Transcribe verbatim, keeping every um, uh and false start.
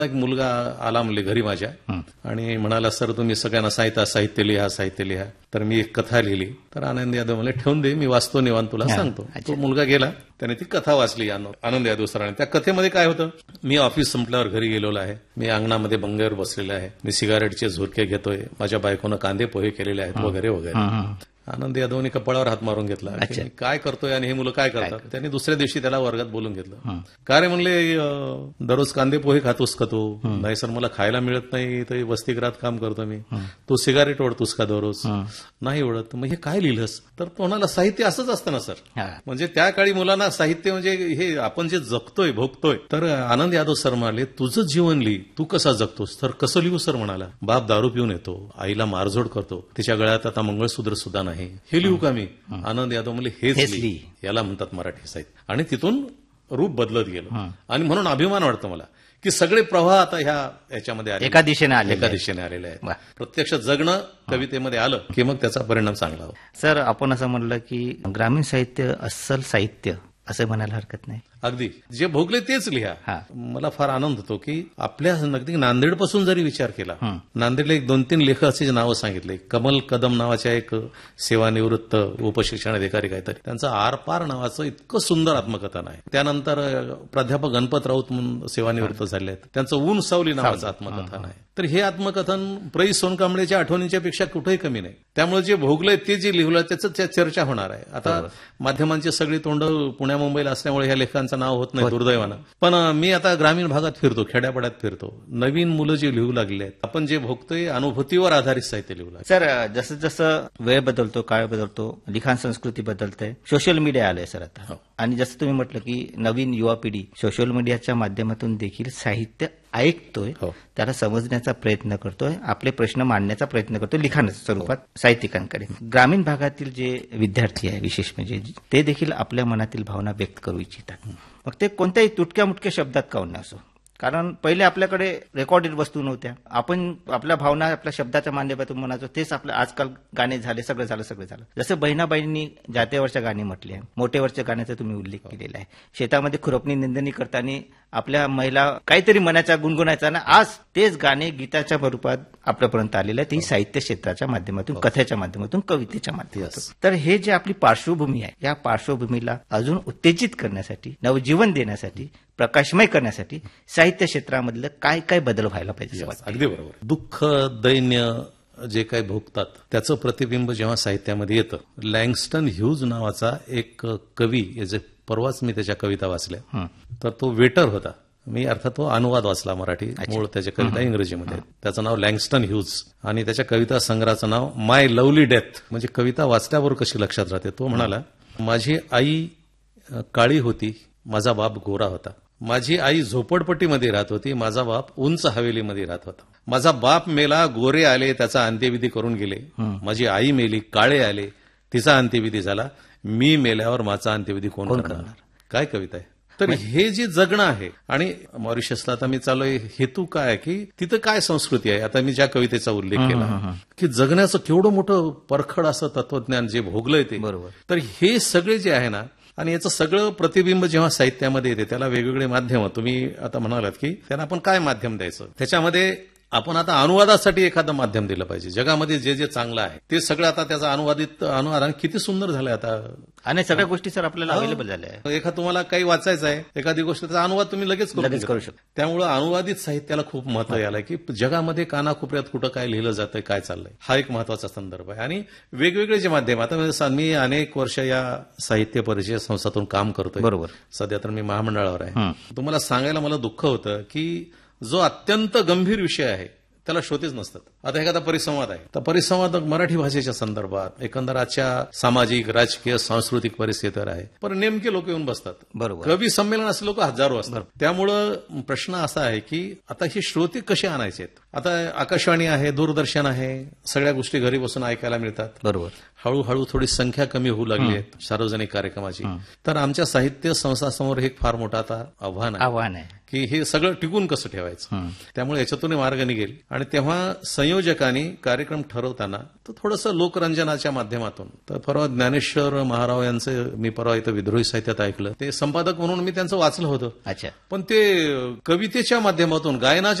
एक मुलगा आला म्हणले घरी माझ्या आणि म्हणाला, सर तुम्ही सगळ्यांना साहित्य साहित्य लिहा साहित्य लिहा. तर मी एक कथा लिहिली. तर आनंद यादव म्हणले ठेवून दे, मी वाचतो निवांत तुला सांगतो. तो मुलगा गेला, त्याने ती कथा वाचली आनंद यादव सरांनी. त्या कथेमध्ये काय होतं, मी ऑफिस संपल्यावर घरी गेलेलो आहे, मी अंगणामध्ये बंगल्यावर बसलेला आहे, मी सिगारेटचे झुरके घेतोय, माझ्या बायकोनं कांदे पोहे केलेले आहेत वगैरे वगैरे. आनंद यादवने कपाळावर हात मारून घेतला, काय करतोय आणि हे मुलं काय करतात. त्यांनी दुसऱ्या दिवशी त्याला वर्गात बोलून घेतलं. का रे म्हणले, दररोज कांदे पोहे खातोस का तू? नाही सर मला खायला मिळत नाही, तर वसतिगृहात काम करतो मी. तू सिगारेट ओढतोस का दररोज? नाही ओढत. मग हे काय लिहिलंस? तर कोणाला साहित्य असंच असतं ना सर. म्हणजे त्या काळी मुलांना साहित्य म्हणजे हे आपण जे जगतोय भोगतोय. तर आनंद यादव सर म्हणाले, तुझं जीवन लिही, तू कसा जगतोस? तर कसं लिहू सर म्हणाला. बाप दारू पिऊन येतो, आईला मारझोड करतो, तिच्या गळ्यात आता मंगळसूत्र सुद्धा नाही, हे लिहू का मी? आनंद यादव म्हणले, हेच लिही, याला म्हणतात मराठी साहित्य. आणि तिथून रूप बदलत गेलं. आणि म्हणून अभिमान वाटतो मला की सगळे प्रवाह आता ह्या याच्यामध्ये आले, एका दिशेने आले एका दिशेने आलेले आहेत. प्रत्यक्ष जगणं कवितेमध्ये आलं की मग त्याचा परिणाम चांगला होतो. सर आपण असं म्हणलं की ग्रामीण साहित्य अस्सल साहित्य असं म्हणायला हरकत नाही. अगदी जे भोगले तेच लिहा. मला फार आनंद होतो की आपल्या नगदी नांदेड पासून जरी विचार केला, नांदेडला एक दोन तीन लेखकाचे नावं सांगितले. कमल कदम नावाच्या एक सेवानिवृत्त उपशिक्षण अधिकारी काहीतरी, त्यांचं आरपार नावाचं इतकं सुंदर आत्मकथन आहे. त्यानंतर प्राध्यापक गणपत राऊत म्हणून सेवानिवृत्त झाले आहेत, त्यांचं ऊन सावली नावाचं आत्मकथन आहे. तर हे आत्मकथन प्रै सोनकांबळेच्या आठवणीच्या पेक्षा कुठेही कमी नाही. त्यामुळे जे भोगलंय ते जे लिहिलं त्याचं चर्चा होणार आहे. आता माध्यमांची सगळी तोंड पुण्या मुंबईला असल्यामुळे ह्या लेखांचं नाव होत नाही दुर्दैवानं. पण मी आता ग्रामीण भागात फिरतो, खेड्यापाड्यात फिरतो, नवीन मुलं जे लिहू लागले आहेत, आपण जे भोगतोय अनुभूतीवर आधारित साहित्य लिहू लागले. सर जसं जसं वेळ बदलतो, काळ बदलतो, लिखाण संस्कृती बदलते, सोशल मीडिया आलंय सर आता. आणि जसं तुम्ही म्हटलं की नवीन युवा पिढी सोशल मीडियाच्या माध्यमातून देखील साहित्य ऐकतोय, त्याला समजण्याचा प्रयत्न करतोय, आपले प्रश्न मांडण्याचा प्रयत्न करतोय लिखाणाच्या स्वरूपात साहित्यिकांकडे. ग्रामीण भागातील जे विद्यार्थी आहे विशेष म्हणजे ते देखील आपल्या मनातील भावना व्यक्त करू इच्छितात. मग ते कोणत्याही तुटक्या मुटक्या शब्दात का होईना असो, कारण पहिले आपल्याकडे रेकॉर्डेड वस्तू नव्हत्या, आपण आपल्या भावना आपल्या शब्दाच्या माध्यमातून म्हणायचो. तेच आपलं आजकाल गाणे झाले, सगळं झालं सगळं झालं जसं बहिणाबाईंनी जात्यावरच्या गाणी म्हटली आहे, मोठेवरच्या गाण्याचा तुम्ही उल्लेख केलेला आहे. शेतामध्ये खुरपणी निंदणी करताना आपल्या महिला काहीतरी मनाच्या गुणगुणायचा ना, आज तेच गाणे गीताच्या स्वरूपात आपल्यापर्यंत आलेलं आहे, तेही साहित्य क्षेत्राच्या माध्यमातून, कथेच्या माध्यमातून, कवितेच्या माध्यमातून. तर हे जे आपली पार्श्वभूमी आहे, या पार्श्वभूमीला अजून उत्तेजित करण्यासाठी, नवजीवन देण्यासाठी, प्रकाशमय करण्यासाठी साहित्य क्षेत्रामधलं काय काय बदल व्हायला पाहिजे? अगदी बरोबर. दुःख दैन्य जे काही भोगतात त्याचं प्रतिबिंब जेव्हा साहित्यामध्ये येतं. लँगस्टन ह्यूज नावाचा एक कवी, जे परवाच मी त्याच्या कविता वाचल्या, तर तो वेटर होता. मी अर्थात तो अनुवाद वाचला मराठी, मूळ त्याच्या कविता इंग्रजीमध्ये. त्याचं नाव लँगस्टन ह्यूज आणि त्याच्या कविता संग्रहाचं नाव माय लवली डेथ. म्हणजे कविता वाचल्यावर कशी लक्षात राहते. तो म्हणाला, माझी आई काळी होती, माझा बाप गोरा होता. माझी आई झोपडपट्टीमध्ये राहत होती, माझा बाप उंच हवेलीमध्ये राहत होता. माझा बाप मेला, गोरे आले, त्याचा अंत्यविधी करून गेले. माझी आई मेली, काळे आले, तिचा अंत्यविधी झाला. मी मेल्यावर माझा अंत्यविधी कोण करणार? काय कविता आहे. तर हे जे जगणं आहे. आणि मॉरिशसला आता मी चाललोय, हेतू काय की तिथं काय संस्कृती आहे. आता मी ज्या कवितेचा उल्लेख केला की जगण्याचं केवढं मोठं परखड असं तत्वज्ञान जे भोगलंय ते. बरोबर. तर हे सगळे जे आहे ना, आणि याचं सगळं प्रतिबिंब जेव्हा साहित्यामध्ये येते, त्याला वेगवेगळे माध्यम, तुम्ही आता म्हणालात की त्यांना आपण काय माध्यम द्यायचं. त्याच्यामध्ये आपण आता अनुवादासाठी एखादं माध्यम दिलं पाहिजे. जगामध्ये जे जे चांगलं आहे ते सगळं आता त्याचा अनुवादित अनुवाद किती सुंदर झालंय आता. आणि सगळ्या गोष्टी सर आपल्याला अवेलेबल झाल्या आहे. एखाद तुम्हाला काही वाचायचं आहे, एखादी गोष्ट त्याचा अनुवाद तुम्ही लगेच लगेच करू शकता. त्यामुळे अनुवादित साहित्याला खूप महत्व आलंय की जगामध्ये कानाकोपऱ्यात कुठं काय लिहिलं जातंय, काय चाललंय, हा एक महत्वाचा संदर्भ आहे. आणि वेगवेगळे जे माध्यम, आता मी अनेक वर्ष या साहित्य परिचय संस्थातून काम करतोय. बरोबर. सध्या तर मी महामंडळावर आहे. तुम्हाला सांगायला मला दुःख होतं की जो अत्यंत गंभीर विषय आहे त्याला श्रोतेच नसतात. आता एखादा परिसंवाद आहे, तर परिसंवाद मराठी भाषेच्या संदर्भात एकंदर आजच्या सामाजिक, राजकीय, सांस्कृतिक परिस्थितीवर आहे, पण नेमके लोक येऊन बसतात. बरोबर. कवी संमेलन असे लोक हजारो असतात. त्यामुळं प्रश्न असा आहे की आता हे श्रोते कसे आणायचे आहेत. आता आकाशवाणी आहे, दूरदर्शन आहे, सगळ्या गोष्टी घरी बसून ऐकायला मिळतात. बरोबर. हळूहळू थोडी संख्या कमी होऊ लागली आहे सार्वजनिक कार्यक्रमाची. तर आमच्या साहित्य संस्थांसमोर हे फार मोठं आता आव्हान आहे आव्हान आहे की हे सगळं टिकून कसं ठेवायचं. त्यामुळे याच्यातून मार्ग निघेल आणि तेव्हा संयोजकांनी कार्यक्रम ठरवताना तर थोडंसं लोकरंजनाच्या माध्यमातून तर परवा ज्ञानेश्वर महाराव यांचं मी परवा इथं विद्रोही साहित्यात ऐकलं. ते संपादक म्हणून मी त्यांचं वाचलं होतं. अच्छा. पण ते कवितेच्या माध्यमातून गायनाच्या